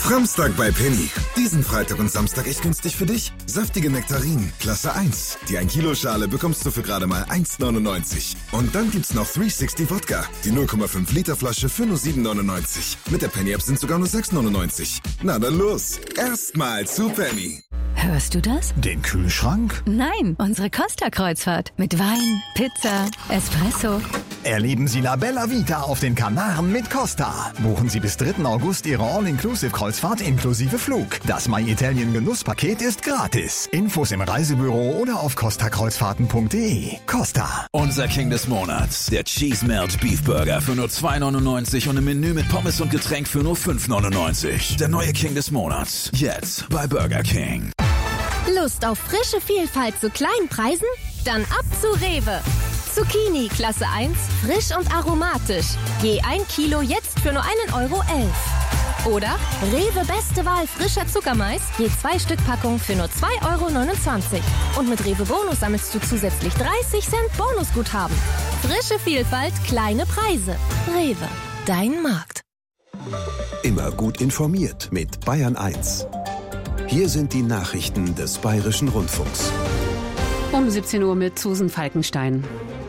Framstag bei Penny. Diesen Freitag und Samstag echt günstig für dich. Saftige Nektarinen, Klasse 1. Die 1 Kilo Schale bekommst du für gerade mal 1,99. Und dann gibt's noch 360 Wodka. Die 0,5 Liter Flasche für nur 7,99. Mit der Penny App sind sogar nur 6,99. Na dann los. Erstmal zu Penny. Hörst du das? Den Kühlschrank? Nein, unsere Costa-Kreuzfahrt. Mit Wein, Pizza, Espresso. Erleben Sie La Bella Vita auf den Kanaren mit Costa. Buchen Sie bis 3. August Ihre All-Inclusive-Kreuzfahrt inklusive Flug. Das My Italien Genusspaket ist gratis. Infos im Reisebüro oder auf costakreuzfahrten.de. Costa. Unser King des Monats. Der Cheese Melt Beef Burger für nur 2,99 und im Menü mit Pommes und Getränk für nur 5,99. Der neue King des Monats. Jetzt bei Burger King. Lust auf frische Vielfalt zu kleinen Preisen? Dann ab zu Rewe. Zucchini Klasse 1, frisch und aromatisch. Je 1 Kilo jetzt für nur 1,11 €. Oder Rewe beste Wahl frischer Zuckermais, je 2 Stück Packung für nur 2,29 €. Und mit Rewe Bonus sammelst du zusätzlich 30 Cent Bonusguthaben. Frische Vielfalt, kleine Preise. Rewe, dein Markt. Immer gut informiert mit Bayern 1. Hier sind die Nachrichten des Bayerischen Rundfunks. Um 17 Uhr mit Susan Falkenstein.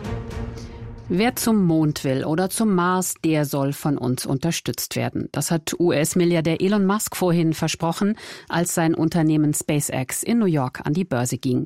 Wer zum Mond will oder zum Mars, der soll von uns unterstützt werden. Das hat US-Milliardär Elon Musk vorhin versprochen, als sein Unternehmen SpaceX in New York an die Börse ging.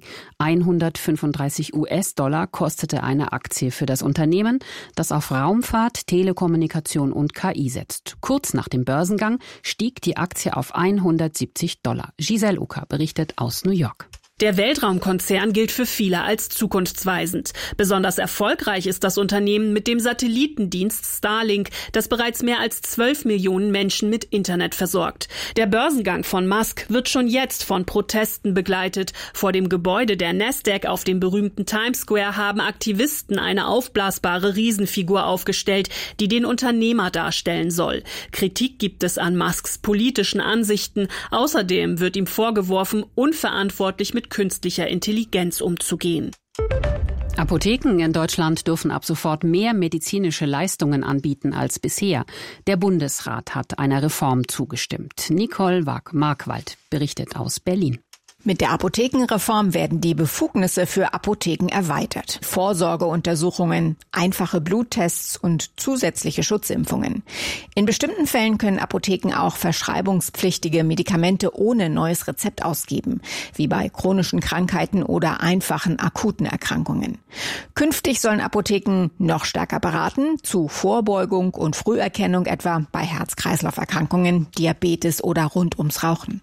135 US-Dollar kostete eine Aktie für das Unternehmen, das auf Raumfahrt, Telekommunikation und KI setzt. Kurz nach dem Börsengang stieg die Aktie auf 170 $. Giselle Ucker berichtet aus New York. Der Weltraumkonzern gilt für viele als zukunftsweisend. Besonders erfolgreich ist das Unternehmen mit dem Satellitendienst Starlink, das bereits mehr als 12 Millionen Menschen mit Internet versorgt. Der Börsengang von Musk wird schon jetzt von Protesten begleitet. Vor dem Gebäude der Nasdaq auf dem berühmten Times Square haben Aktivisten eine aufblasbare Riesenfigur aufgestellt, die den Unternehmer darstellen soll. Kritik gibt es an Musks politischen Ansichten. Außerdem wird ihm vorgeworfen, unverantwortlich mit künstlicher Intelligenz umzugehen. Apotheken in Deutschland dürfen ab sofort mehr medizinische Leistungen anbieten als bisher. Der Bundesrat hat einer Reform zugestimmt. Nicole Markwald berichtet aus Berlin. Mit der Apothekenreform werden die Befugnisse für Apotheken erweitert. Vorsorgeuntersuchungen, einfache Bluttests und zusätzliche Schutzimpfungen. In bestimmten Fällen können Apotheken auch verschreibungspflichtige Medikamente ohne neues Rezept ausgeben, wie bei chronischen Krankheiten oder einfachen akuten Erkrankungen. Künftig sollen Apotheken noch stärker beraten, zu Vorbeugung und Früherkennung etwa bei Herz-Kreislauf-Erkrankungen, Diabetes oder rund ums Rauchen.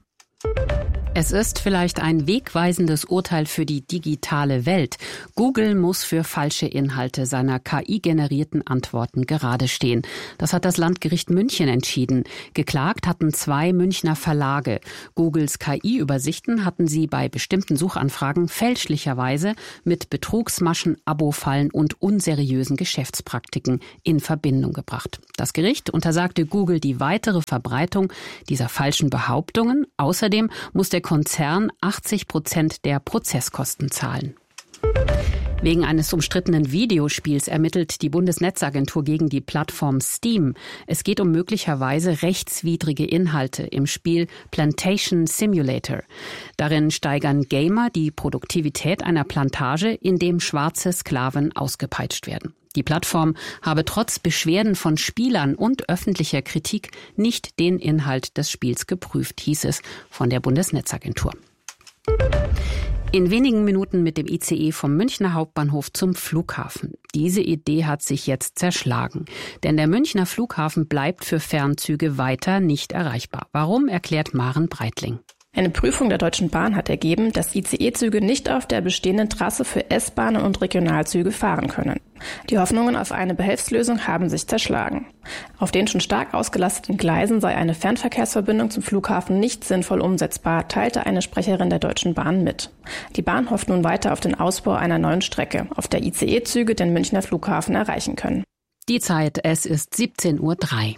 Es ist vielleicht ein wegweisendes Urteil für die digitale Welt. Google muss für falsche Inhalte seiner KI-generierten Antworten gerade stehen. Das hat das Landgericht München entschieden. Geklagt hatten 2 Münchner Verlage. Googles KI-Übersichten hatten sie bei bestimmten Suchanfragen fälschlicherweise mit Betrugsmaschen, Abo-Fallen und unseriösen Geschäftspraktiken in Verbindung gebracht. Das Gericht untersagte Google die weitere Verbreitung dieser falschen Behauptungen. Außerdem muss der Konzern 80% der Prozesskosten zahlen. Wegen eines umstrittenen Videospiels ermittelt die Bundesnetzagentur gegen die Plattform Steam. Es geht um möglicherweise rechtswidrige Inhalte im Spiel Plantation Simulator. Darin steigern Gamer die Produktivität einer Plantage, in dem schwarze Sklaven ausgepeitscht werden. Die Plattform habe trotz Beschwerden von Spielern und öffentlicher Kritik nicht den Inhalt des Spiels geprüft, hieß es von der Bundesnetzagentur. In wenigen Minuten mit dem ICE vom Münchner Hauptbahnhof zum Flughafen. Diese Idee hat sich jetzt zerschlagen. Denn der Münchner Flughafen bleibt für Fernzüge weiter nicht erreichbar. Warum, erklärt Maren Breitling. Eine Prüfung der Deutschen Bahn hat ergeben, dass ICE-Züge nicht auf der bestehenden Trasse für S-Bahnen und Regionalzüge fahren können. Die Hoffnungen auf eine Behelfslösung haben sich zerschlagen. Auf den schon stark ausgelasteten Gleisen sei eine Fernverkehrsverbindung zum Flughafen nicht sinnvoll umsetzbar, teilte eine Sprecherin der Deutschen Bahn mit. Die Bahn hofft nun weiter auf den Ausbau einer neuen Strecke, auf der ICE-Züge den Münchner Flughafen erreichen können. Die Zeit, es ist 17:03 Uhr.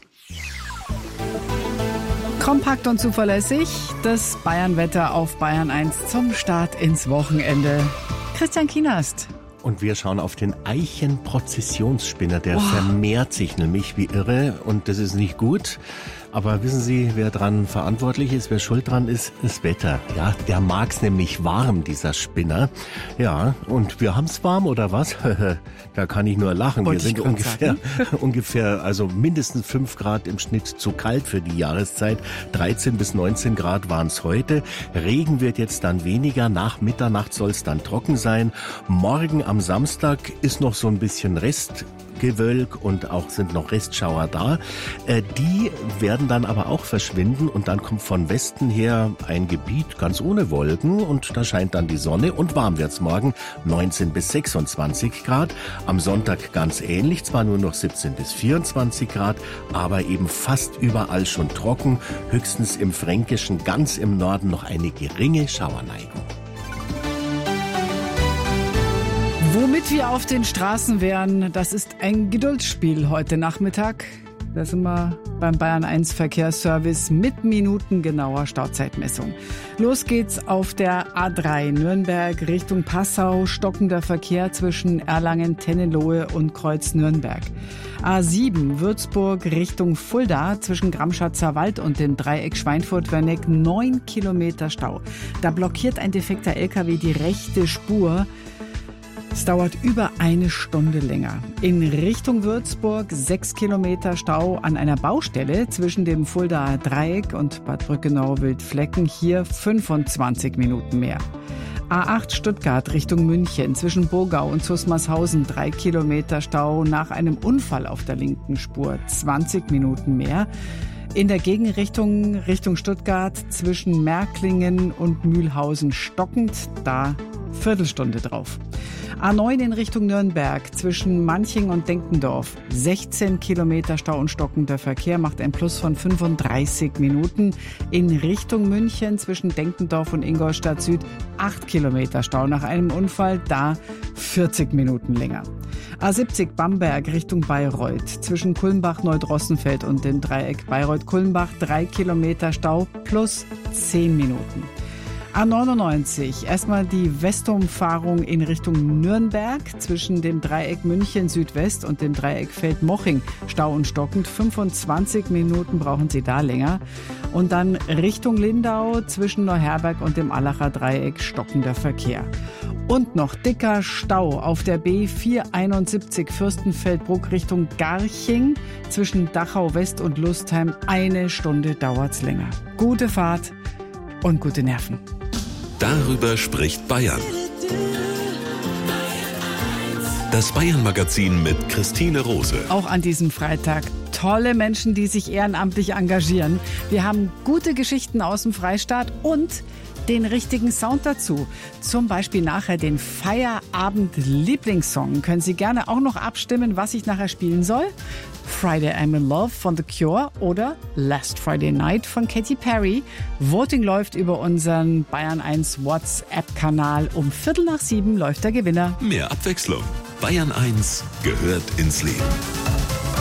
Kompakt und zuverlässig, das Bayernwetter auf Bayern 1 zum Start ins Wochenende. Christian Kienast. Und wir schauen auf den Eichenprozessionsspinner, der vermehrt sich nämlich wie irre und das ist nicht gut, Aber wissen Sie, wer dran verantwortlich ist, wer schuld dran ist? Das Wetter. Ja, der mag's nämlich warm, dieser Spinner. Ja, und wir haben's warm, oder was? Da kann ich nur lachen. Wir sind ungefähr, also mindestens 5 Grad im Schnitt zu kalt für die Jahreszeit. 13 bis 19 Grad waren's heute. Regen wird jetzt dann weniger. Nach Mitternacht soll's dann trocken sein. Morgen am Samstag ist noch so ein bisschen Restgewölk und auch sind noch Restschauer da. Die werden dann aber auch verschwinden und dann kommt von Westen her ein Gebiet ganz ohne Wolken und da scheint dann die Sonne und warm wird's morgen, 19 bis 26 Grad. Am Sonntag ganz ähnlich, zwar nur noch 17 bis 24 Grad, aber eben fast überall schon trocken, höchstens im Fränkischen, ganz im Norden noch eine geringe Schauerneigung. Womit wir auf den Straßen wären, das ist ein Geduldsspiel heute Nachmittag. Da sind wir beim Bayern 1 Verkehrsservice mit minutengenauer Stauzeitmessung. Los geht's auf der A3 Nürnberg Richtung Passau, stockender Verkehr zwischen Erlangen-Tennenlohe und Kreuz Nürnberg. A7 Würzburg Richtung Fulda zwischen Gramschatzer Wald und dem Dreieck Schweinfurt-Werneck 9 Kilometer Stau. Da blockiert ein defekter LKW die rechte Spur. Es dauert über 1 Stunde länger. In Richtung Würzburg 6 Kilometer Stau an einer Baustelle zwischen dem Fuldaer Dreieck und Bad Brückenau-Wildflecken. Hier 25 Minuten mehr. A8 Stuttgart Richtung München zwischen Burgau und Zusmarshausen 3 Kilometer Stau nach einem Unfall auf der linken Spur. 20 Minuten mehr. In der Gegenrichtung Richtung Stuttgart zwischen Märklingen und Mühlhausen stockend, da Viertelstunde drauf. A9 in Richtung Nürnberg zwischen Manching und Denkendorf. 16 Kilometer Stau und stockender Verkehr macht ein Plus von 35 Minuten. In Richtung München zwischen Denkendorf und Ingolstadt Süd 8 Kilometer Stau nach einem Unfall, da 40 Minuten länger. A70 Bamberg Richtung Bayreuth zwischen Kulmbach-Neudrossenfeld und dem Dreieck Bayreuth-Kulmbach 3 Kilometer Stau plus 10 Minuten. A99, erstmal die Westumfahrung in Richtung Nürnberg zwischen dem Dreieck München Südwest und dem Dreieck Feldmoching. Stau und stockend, 25 Minuten brauchen Sie da länger. Und dann Richtung Lindau zwischen Neuherberg und dem Allacher Dreieck stockender Verkehr. Und noch dicker Stau auf der B471 Fürstenfeldbruck Richtung Garching zwischen Dachau West und Lustheim. 1 Stunde dauert's länger. Gute Fahrt und gute Nerven. Darüber spricht Bayern. Das Bayern-Magazin mit Christine Rose. Auch an diesem Freitag tolle Menschen, die sich ehrenamtlich engagieren. Wir haben gute Geschichten aus dem Freistaat und den richtigen Sound dazu. Zum Beispiel nachher den Feierabend-Lieblingssong. Können Sie gerne auch noch abstimmen, was ich nachher spielen soll? Friday I'm in Love von The Cure oder Last Friday Night von Katy Perry. Voting läuft über unseren Bayern 1 WhatsApp-Kanal. Um 6:15 läuft der Gewinner. Mehr Abwechslung. Bayern 1 gehört ins Leben.